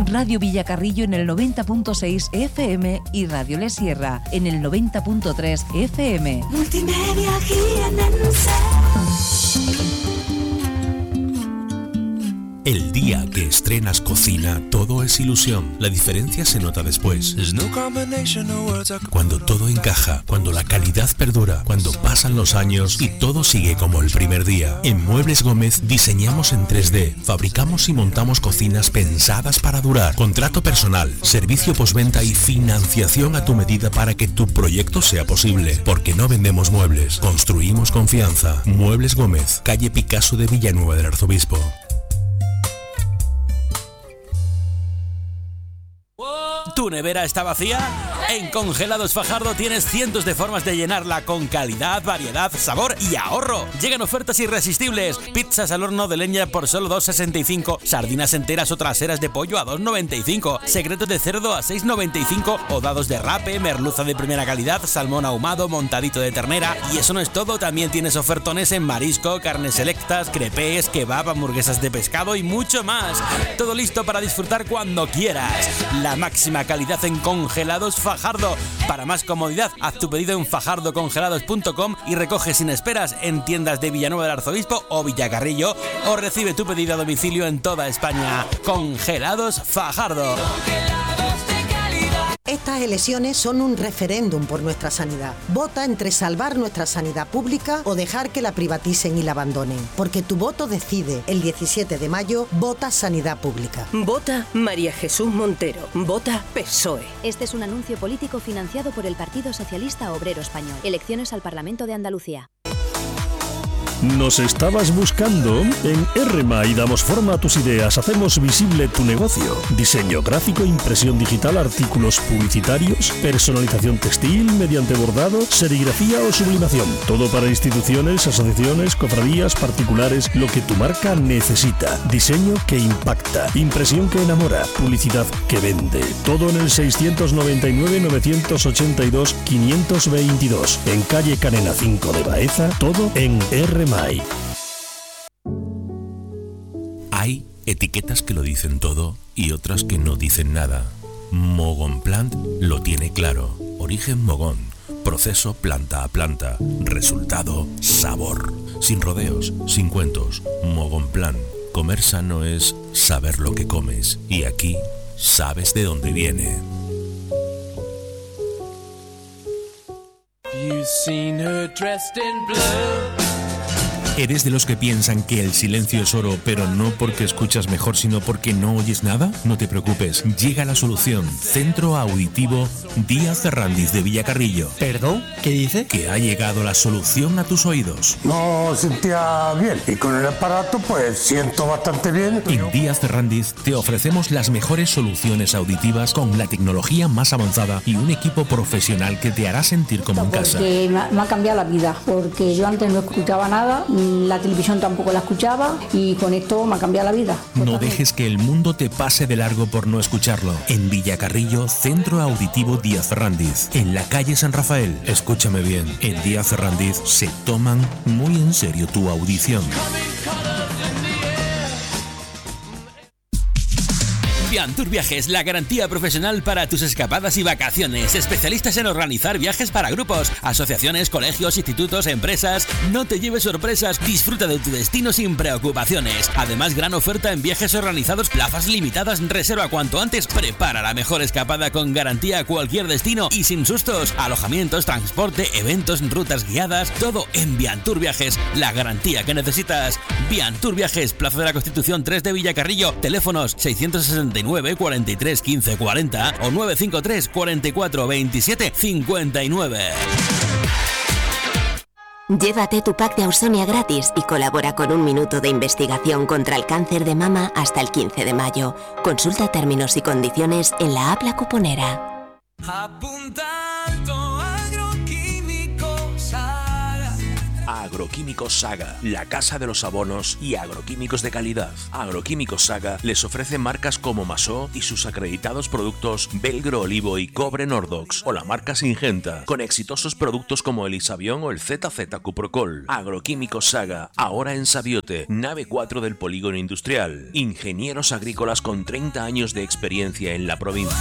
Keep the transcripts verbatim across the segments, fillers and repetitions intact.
Radio Villacarrillo en el noventa punto seis F M y Radio Le Sierra en el noventa punto tres F M. Multimedia Jienense. El día que estrenas cocina, todo es ilusión. La diferencia se nota después. Cuando todo encaja, cuando la calidad perdura, cuando pasan los años y todo sigue como el primer día. En Muebles Gómez diseñamos en tres D, fabricamos y montamos cocinas pensadas para durar. Contrato personal, servicio postventa y financiación a tu medida para que tu proyecto sea posible. Porque no vendemos muebles, construimos confianza. Muebles Gómez, calle Picasso de Villanueva del Arzobispo. ¿Tu nevera está vacía? En Congelados Fajardo tienes cientos de formas de llenarla con calidad, variedad, sabor y ahorro. Llegan ofertas irresistibles. Pizzas al horno de leña por solo dos sesenta y cinco, sardinas enteras o traseras de pollo a dos noventa y cinco, secretos de cerdo a seis noventa y cinco, o dados de rape, merluza de primera calidad, salmón ahumado, montadito de ternera. Y eso no es todo, también tienes ofertones en marisco, carnes selectas, crepes, kebab, hamburguesas de pescado y mucho más. Todo listo para disfrutar cuando quieras. La máxima calidad en Congelados Fajardo. Para más comodidad, haz tu pedido en fajardo congelados punto com y recoge sin esperas en tiendas de Villanueva del Arzobispo o Villacarrillo, o recibe tu pedido a domicilio en toda España. Congelados Fajardo. Estas elecciones son un referéndum por nuestra sanidad. Vota entre salvar nuestra sanidad pública o dejar que la privaticen y la abandonen. Porque tu voto decide. El diecisiete de mayo, vota Sanidad Pública. Vota María Jesús Montero. Vota P S O E. Este es un anuncio político financiado por el Partido Socialista Obrero Español. Elecciones al Parlamento de Andalucía. ¿Nos estabas buscando? En R M A I damos forma a tus ideas, hacemos visible tu negocio. Diseño gráfico, impresión digital, artículos publicitarios, personalización textil mediante bordado, serigrafía o sublimación. Todo para instituciones, asociaciones, cofradías, particulares, lo que tu marca necesita. Diseño que impacta, impresión que enamora, publicidad que vende. Todo en el seiscientos noventa y nueve, novecientos ochenta y dos, quinientos veintidós. En calle Canena cinco de Baeza, todo en R M A I. Hay etiquetas que lo dicen todo y otras que no dicen nada. Mogón Plant lo tiene claro. Origen Mogón. Proceso planta a planta. Resultado sabor. Sin rodeos, sin cuentos. Mogón Plant. Comer sano es saber lo que comes. Y aquí sabes de dónde viene. You've seen her dressed in blue. ¿Eres de los que piensan que el silencio es oro, pero no porque escuchas mejor, sino porque no oyes nada? No te preocupes, llega la solución. Centro Auditivo Díaz Ferrandiz de Villacarrillo. ¿Perdón? ¿Qué dice? Que ha llegado la solución a tus oídos. No sentía bien y con el aparato pues siento bastante bien. En Díaz Ferrandiz te ofrecemos las mejores soluciones auditivas con la tecnología más avanzada y un equipo profesional que te hará sentir como en casa. Porque me ha cambiado la vida, porque yo antes no escuchaba nada, la televisión tampoco la escuchaba y con esto me ha cambiado la vida. No dejes que el mundo te pase de largo por no escucharlo. En Villacarrillo, Centro Auditivo Díaz Ferrandiz, en la calle San Rafael. Escúchame bien, en Díaz Ferrandiz se toman muy en serio tu audición. Viantur Viajes, la garantía profesional para tus escapadas y vacaciones. Especialistas en organizar viajes para grupos, asociaciones, colegios, institutos, empresas. No te lleves sorpresas, disfruta de tu destino sin preocupaciones. Además, gran oferta en viajes organizados, plazas limitadas, reserva cuanto antes. Prepara la mejor escapada con garantía a cualquier destino y sin sustos. Alojamientos, transporte, eventos, rutas guiadas, todo en Viantur Viajes, la garantía que necesitas. Viantur Viajes, Plaza de la Constitución tres de Villacarrillo. Teléfonos seiscientos sesenta y nueve, cuarenta y tres, quince, cuarenta o nueve cinco tres, cuarenta y cuatro, veintisiete, cincuenta y nueve. Llévate tu pack de Ausonia gratis y colabora con un minuto de investigación contra el cáncer de mama hasta el quince de mayo. Consulta términos y condiciones en la app La Cuponera. Apuntando agroquímicos. Agroquímicos Saga, la casa de los abonos y agroquímicos de calidad. Agroquímicos Saga les ofrece marcas como Masó y sus acreditados productos Belgro Olivo y Cobre Nordox, o la marca Singenta, con exitosos productos como el Isabión o el Z Z Cuprocol. Agroquímicos Saga, ahora en Sabiote, nave cuatro del Polígono Industrial. Ingenieros agrícolas con treinta años de experiencia en la provincia.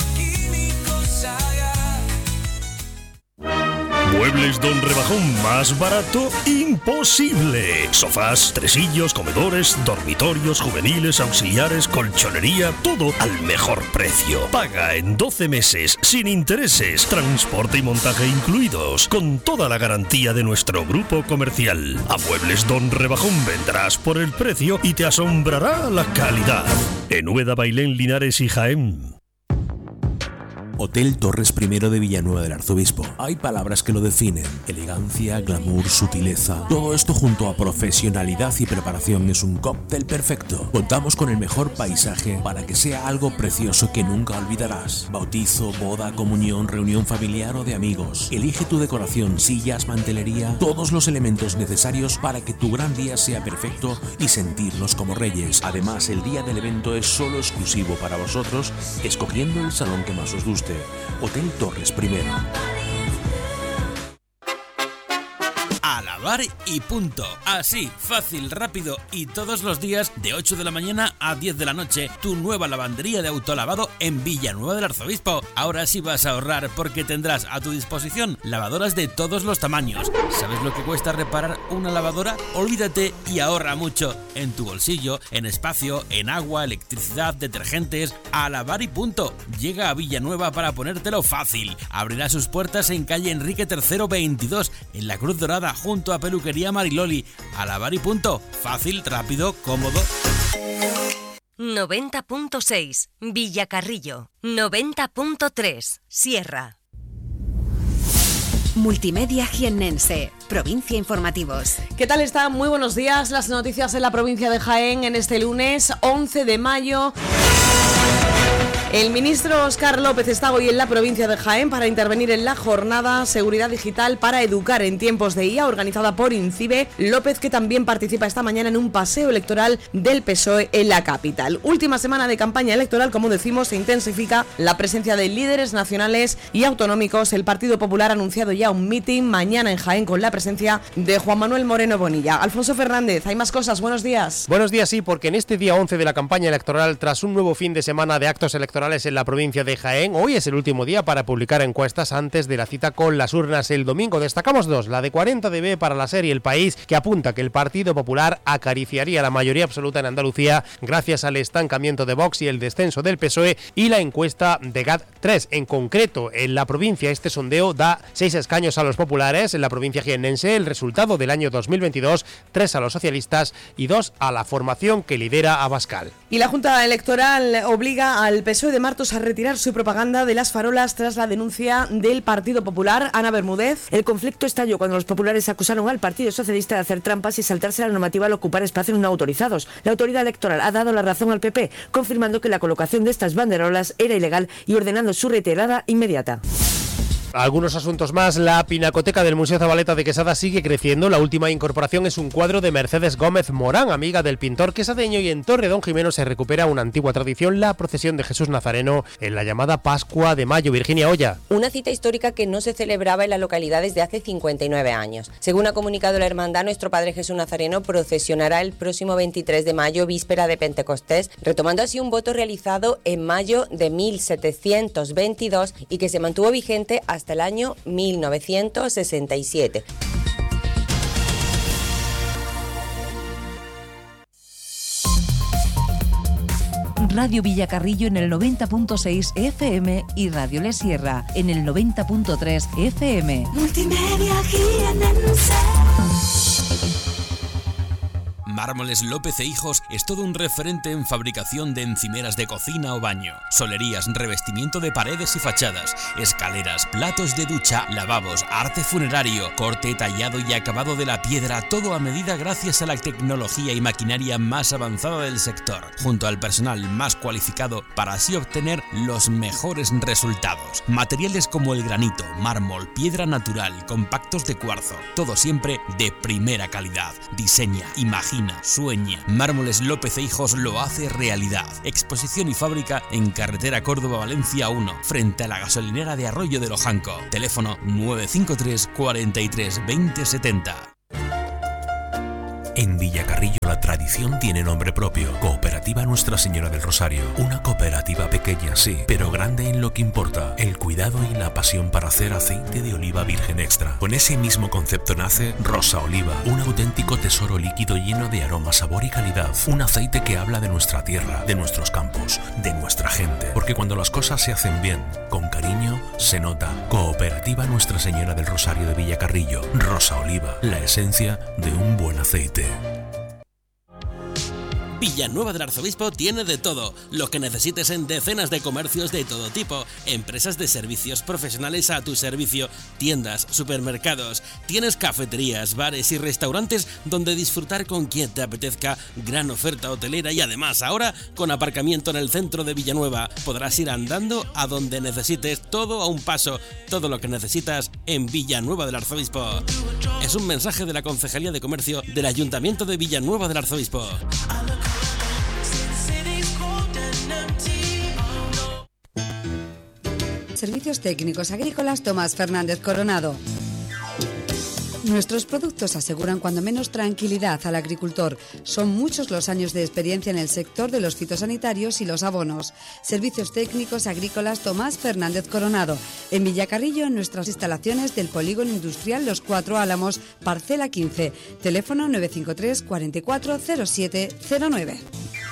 Muebles Don Rebajón, más barato imposible. Sofás, tresillos, comedores, dormitorios, juveniles, auxiliares, colchonería, todo al mejor precio. Paga en doce meses, sin intereses, transporte y montaje incluidos, con toda la garantía de nuestro grupo comercial. A Muebles Don Rebajón vendrás por el precio y te asombrará la calidad. En Úbeda, Bailén, Linares y Jaén. Hotel Torres Primero de Villanueva del Arzobispo. Hay palabras que lo definen: elegancia, glamour, sutileza. Todo esto junto a profesionalidad y preparación es un cóctel perfecto. Contamos con el mejor paisaje para que sea algo precioso que nunca olvidarás. Bautizo, boda, comunión, reunión familiar o de amigos. Elige tu decoración, sillas, mantelería, todos los elementos necesarios para que tu gran día sea perfecto y sentirnos como reyes. Además, el día del evento es solo exclusivo para vosotros, escogiendo el salón que más os guste. Hotel Torres Primero. A lavar y punto. Así, fácil, rápido y todos los días de ocho de la mañana a diez de la noche. Tu nueva lavandería de autolavado en Villanueva del Arzobispo. Ahora sí vas a ahorrar porque tendrás a tu disposición lavadoras de todos los tamaños. ¿Sabes lo que cuesta reparar una lavadora? Olvídate y ahorra mucho. En tu bolsillo, en espacio, en agua, electricidad, detergentes. A lavar y punto. Llega a Villanueva para ponértelo fácil. Abrirá sus puertas en calle Enrique tercero veintidós, en la Cruz Dorada, junto a Peluquería Mariloli. A lavar y punto. Fácil, rápido, cómodo. noventa punto seis Villacarrillo. noventa punto tres Sierra. Multimedia Jiennense, Provincia Informativos. ¿Qué tal están? Muy buenos días. Las noticias en la provincia de Jaén en este lunes once de mayo. El ministro Óscar López está hoy en la provincia de Jaén para intervenir en la jornada Seguridad Digital para Educar en Tiempos de I A, organizada por INCIBE. López, que también participa esta mañana en un paseo electoral del P S O E en la capital. Última semana de campaña electoral, como decimos, se intensifica la presencia de líderes nacionales y autonómicos. El Partido Popular ha anunciado ya un mitin mañana en Jaén con la presencia de Juan Manuel Moreno Bonilla. Alfonso Fernández, hay más cosas. Buenos días. Buenos días, sí, porque en este día once de la campaña electoral, tras un nuevo fin de semana de actos electorales en la provincia de Jaén, hoy es el último día para publicar encuestas antes de la cita con las urnas el domingo. Destacamos dos: la de cuarenta de B para la serie El País, que apunta que el Partido Popular acariciaría la mayoría absoluta en Andalucía gracias al estancamiento de Vox y el descenso del P S O E, y la encuesta de G A T tres. En concreto, en la provincia este sondeo da seis escaños a los populares, en la provincia jiennense el resultado del año dos mil veintidós, tres a los socialistas y dos a la formación que lidera Abascal. Y la Junta Electoral obliga al P S O E de Martos a retirar su propaganda de las farolas tras la denuncia del Partido Popular. Ana Bermúdez. El conflicto estalló cuando los populares acusaron al Partido Socialista de hacer trampas y saltarse la normativa al ocupar espacios no autorizados. La autoridad electoral ha dado la razón al P P, confirmando que la colocación de estas banderolas era ilegal y ordenando su retirada inmediata. Algunos asuntos más. La pinacoteca del Museo Zabaleta de Quesada sigue creciendo. La última incorporación es un cuadro de Mercedes Gómez Morán, amiga del pintor quesadeño, y en Torredón Jimeno se recupera una antigua tradición, la procesión de Jesús Nazareno en la llamada Pascua de Mayo. Virginia Olla. Una cita histórica que no se celebraba en la localidad desde hace cincuenta y nueve años. Según ha comunicado la hermandad, nuestro Padre Jesús Nazareno procesionará el próximo veintitrés de mayo, víspera de Pentecostés, retomando así un voto realizado en mayo de mil setecientos veintidós y que se mantuvo vigente hasta hasta el año mil novecientos sesenta y siete. Radio Villacarrillo en el noventa punto seis F M y Radio Le Sierra en el noventa punto tres F M. Multimedia Jiennense. Mármoles López e Hijos es todo un referente en fabricación de encimeras de cocina o baño, solerías, revestimiento de paredes y fachadas, escaleras, platos de ducha, lavabos, arte funerario, corte, tallado y acabado de la piedra, todo a medida gracias a la tecnología y maquinaria más avanzada del sector, junto al personal más cualificado para así obtener los mejores resultados. Materiales como el granito, mármol, piedra natural, compactos de cuarzo, todo siempre de primera calidad. Diseña, imagina, sueña. Mármoles López e Hijos lo hace realidad. Exposición y fábrica en carretera Córdoba-Valencia uno, frente a la gasolinera de Arroyo de Lojanco. Teléfono nueve cinco tres, cuarenta y tres, veinte setenta. En Villacarrillo la tradición tiene nombre propio. Cooperativa Nuestra Señora del Rosario. Una cooperativa pequeña, sí, pero grande en lo que importa. El cuidado y la pasión para hacer aceite de oliva virgen extra. Con ese mismo concepto nace Rosa Oliva. Un auténtico tesoro líquido lleno de aroma, sabor y calidad. Un aceite que habla de nuestra tierra, de nuestros campos, de nuestra gente. Porque cuando las cosas se hacen bien, con cariño, se nota. Cooperativa Nuestra Señora del Rosario de Villacarrillo. Rosa Oliva. La esencia de un buen aceite. Villanueva del Arzobispo tiene de todo, lo que necesites en decenas de comercios de todo tipo, empresas de servicios profesionales a tu servicio, tiendas, supermercados, tienes cafeterías, bares y restaurantes donde disfrutar con quien te apetezca, gran oferta hotelera y además ahora con aparcamiento en el centro de Villanueva podrás ir andando a donde necesites, todo a un paso, todo lo que necesitas en Villanueva del Arzobispo. Es un mensaje de la Concejalía de Comercio del Ayuntamiento de Villanueva del Arzobispo. Servicios técnicos agrícolas Tomás Fernández Coronado. Nuestros productos aseguran cuando menos tranquilidad al agricultor. Son muchos los años de experiencia en el sector de los fitosanitarios y los abonos. Servicios técnicos agrícolas Tomás Fernández Coronado. En Villacarrillo, en nuestras instalaciones del Polígono Industrial Los Cuatro Álamos, parcela quince. Teléfono nueve cinco tres, cuarenta y cuatro, cero siete cero nueve.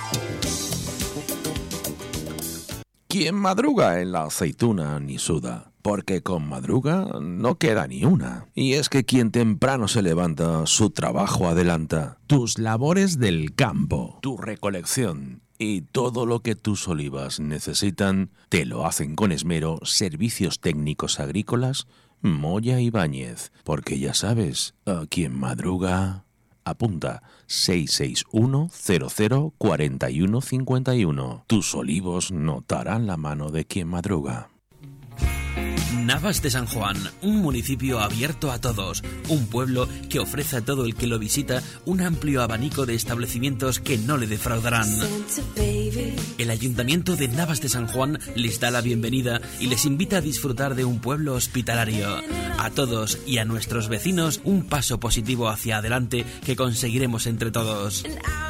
Quien madruga en la aceituna ni suda, porque con madruga no queda ni una. Y es que quien temprano se levanta, su trabajo adelanta. Tus labores del campo, tu recolección y todo lo que tus olivas necesitan, te lo hacen con esmero Servicios Técnicos Agrícolas Moya Ibáñez. Porque ya sabes, a quien madruga... Apunta seis seis uno, cero cero, cuatro uno cinco uno. Tus olivos notarán la mano de quien madruga. Navas de San Juan, un municipio abierto a todos, un pueblo que ofrece a todo el que lo visita un amplio abanico de establecimientos que no le defraudarán. El Ayuntamiento de Navas de San Juan les da la bienvenida y les invita a disfrutar de un pueblo hospitalario. A todos y a nuestros vecinos un paso positivo hacia adelante que conseguiremos entre todos.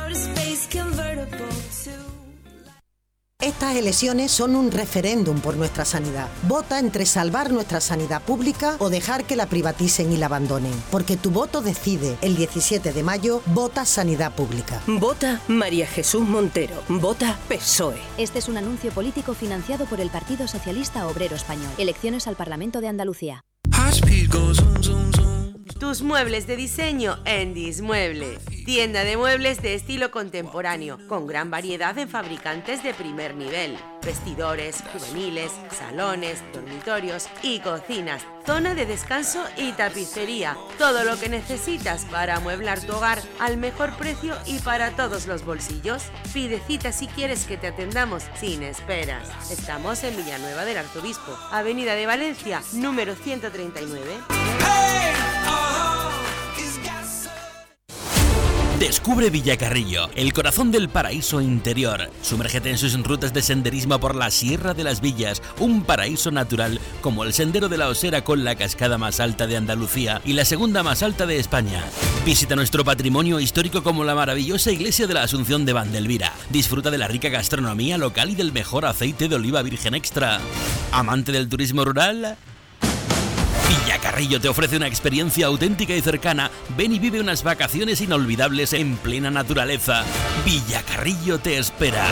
Estas elecciones son un referéndum por nuestra sanidad. Vota entre salvar nuestra sanidad pública o dejar que la privaticen y la abandonen. Porque tu voto decide. El diecisiete de mayo, vota Sanidad Pública. Vota María Jesús Montero. Vota P S O E. Este es un anuncio político financiado por el Partido Socialista Obrero Español. Elecciones al Parlamento de Andalucía. Tus muebles de diseño en Dismueble. Tienda de muebles de estilo contemporáneo, con gran variedad de fabricantes de primer nivel. Vestidores, juveniles, salones, dormitorios y cocinas. Zona de descanso y tapicería. Todo lo que necesitas para amueblar tu hogar al mejor precio y para todos los bolsillos. Pide cita si quieres que te atendamos sin esperas. Estamos en Villanueva del Arzobispo, Avenida de Valencia, número ciento treinta y nueve. ¡Hey! Descubre Villacarrillo, el corazón del paraíso interior. Sumérgete en sus rutas de senderismo por la Sierra de las Villas, un paraíso natural como el Sendero de la Osera con la cascada más alta de Andalucía y la segunda más alta de España. Visita nuestro patrimonio histórico como la maravillosa iglesia de la Asunción de Vandelvira. Disfruta de la rica gastronomía local y del mejor aceite de oliva virgen extra. ¿Amante del turismo rural? Villacarrillo te ofrece una experiencia auténtica y cercana. Ven y vive unas vacaciones inolvidables en plena naturaleza. Villacarrillo te espera.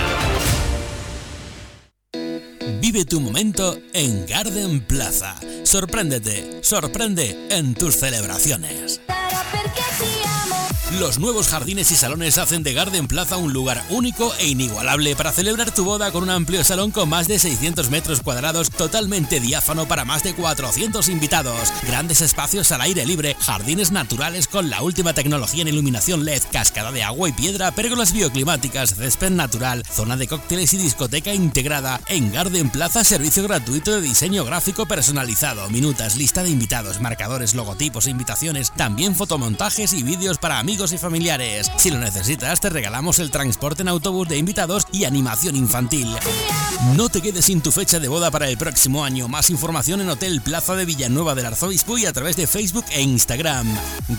Vive tu momento en Garden Plaza. Sorpréndete, sorprende en tus celebraciones. Los nuevos jardines y salones hacen de Garden Plaza un lugar único e inigualable para celebrar tu boda con un amplio salón con más de seiscientos metros cuadrados totalmente diáfano para más de cuatrocientos invitados. Grandes espacios al aire libre, jardines naturales con la última tecnología en iluminación L E D, cascada de agua y piedra, pérgolas bioclimáticas, césped natural, zona de cócteles y discoteca integrada. En Garden Plaza, servicio gratuito de diseño gráfico personalizado, minutas, lista de invitados, marcadores, logotipos, invitaciones, también fotomontajes y vídeos para amigos y familiares. Si lo necesitas, te regalamos el transporte en autobús de invitados y animación infantil. No te quedes sin tu fecha de boda para el próximo año. Más información en Hotel Plaza de Villanueva del Arzobispo y a través de Facebook e Instagram.